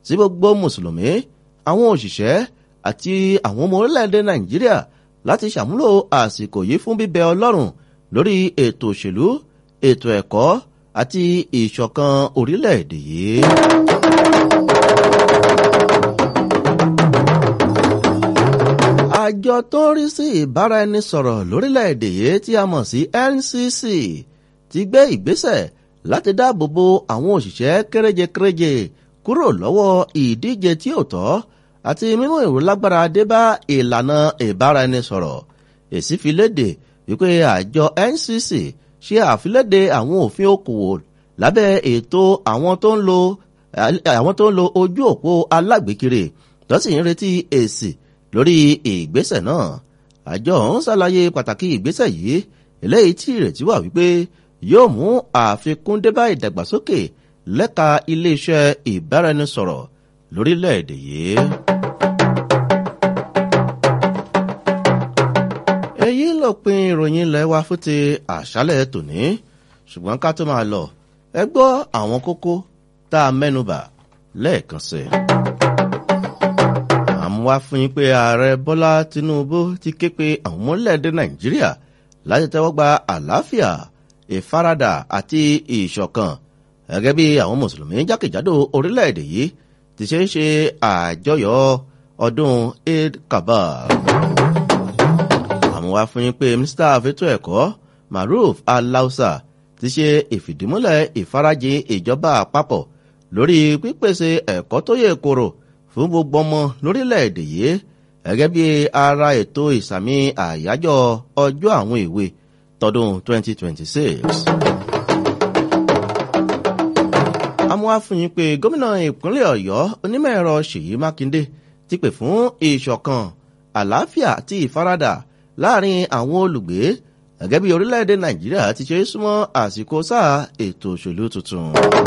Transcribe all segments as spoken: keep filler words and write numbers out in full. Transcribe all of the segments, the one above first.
sí gbogbo mùsùlùmí àwọn òṣìṣẹ́ àti àwọn ọmọ orílẹ̀-èdè nàìjíríà láti ṣàmúlò àsìkò yìí fún bíbẹ ọlọ́run lórí ètò òṣèlú ètò ẹ̀kọ́ àti ìṣọ̀kan orílẹ̀-èdè yìí. àjọ tó ń rí sí ìbáraẹnisọ̀rọ̀ lórílẹ̀-èdè yìí tí a mọ̀ sí N C C ti gbé ìgbésẹ̀ láti dáàbò bo àwọn òṣìṣẹ́ kéréje-kéréje kúrò lọ́wọ́ ìdíje tí ò tọ́ àti mímú ìrólágbára dé bá ìlànà ìbáraẹnisọ̀rọ̀. èsì fi léde wípé àjọ N C C ṣe àfiléde àwọn òfin okòwò lábẹ́ ètò àwọn tó ń lo àwọn tó ń lo ojú òpó alágbèékiri tó sì ń retí èsì lórí ìgbésẹ̀ náà. àjọ ọ̀hún ṣàlàyé pàtàkì ìgbésẹ̀ yìí eléyìí tí ìrètí wà wípé yóò mú àfikún dé bá ìdàgbàsókè lẹ́ka iléeṣẹ́ ìbáraẹnisọ̀rọ̀ lórílẹ̀-èdè yìí. èyí lópin ìròyìn ilẹ̀ wa fún ti àṣálẹ̀ tòní ṣùgbọ́n ká tó máa lọ ẹ gbọ́ àwọn kókó tá a mẹ́nubà lẹ́ẹ̀kan sí i. wá fún yín pé ààrẹ bọ́lá tinubu ti ké pe àwọn ọmọ orílẹ̀-èdè nàìjíríà láti tẹ́wọ́ gba àlàáfíà ìfaradà àti ìṣọ̀kan gẹ́gẹ́ bí àwọn mùsùlùmí jákèjádò orílẹ̀-èdè yìí ti ṣe ń ṣe àjọyọ̀ ọdún eid kabir. àwọn wá fún yín pé mínísítà fẹ́tò ẹ̀kọ́ maruf alausa ti ṣe ìfìdímúlẹ̀ ìfarajìn ìjọba àpapọ̀ lórí pípèsè ẹ̀kọ́ tó yè koro fún gbogbo ọmọ lórílẹ̀-èdè yìí gẹ́gẹ́ bí ara ètò ìsàmì àyájọ́ ọjọ́ àwọn èwe tọdún twenty twenty-six. àmọ́ àfihàn pé gómìnà ìpínlẹ̀ ọ̀yọ́ onímọ̀-ẹ̀rọ ṣèyí mákindé ti pè fún ìṣọ̀kan àlàáfíà àti ìfaradà láàrin àwọn olùgbé gẹ́gẹ́ bí orílẹ̀-èdè nàìjíríà ti ṣe súnmọ́ àsìkò sáà ètò òṣèlú tuntun.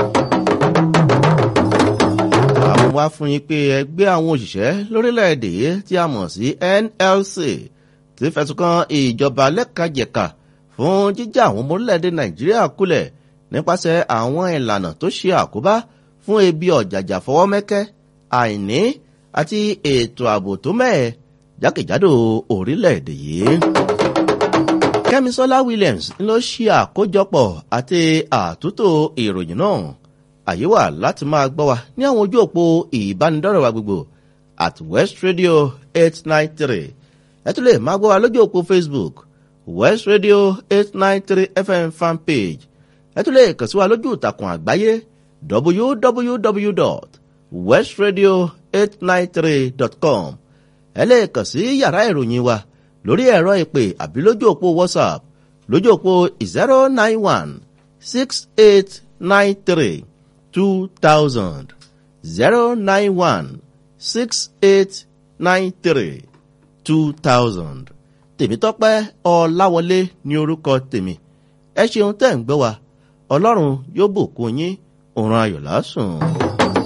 wá fún yín pé ẹgbẹ́ àwọn òṣìṣẹ́ lórílẹ̀‐èdè tí a mọ̀ sí N L C ti fẹ̀sùn kan ìjọba lẹ́kajẹ̀ka fún jíjà àwọn ọmọ orílẹ̀‐èdè nàìjíríà kulẹ̀ nípasẹ̀ àwọn ìlànà tó ṣe àkóbá fún ebi ọ̀jàjà fọwọ́mẹ́kẹ́ àìní àti ètò ààbò tó mẹ́ẹ̀ jákèjádò orílẹ̀‐èdè yìí. Kẹ́misọ́lá Williams ló ṣe àkójọpọ̀ àti àtúntò ìròyìn náà. àyè wà láti máa gbọ́ wa ní àwọn ojú òpó ìbánidọ́rẹ̀ wa gbogbo at West Radio eight nine three. ẹ tún lè máa gbọ́ wa lójú òpó Facebook West Radio eight nine three F M fan page. ẹ tún lè kàn sí wa lójú ìtàkùn àgbáyé w w w dot west radio eight nine three dot com. ẹ lè kàn sí yàrá ìròyìn wa lórí ẹ̀rọ ìpè àbí lójú òpó WhatsApp lójú òpó zero nine one six eight nine three two thousand zero nine one six eight nine three two thousand. Tèmítọ́pẹ́ Ọláwọlé ní orúkọ tèmi. ẹ ṣeun tẹ́ ń gbọ́ wa ọlọ́run yóò bùkún yín òun ayọ̀ lásùn.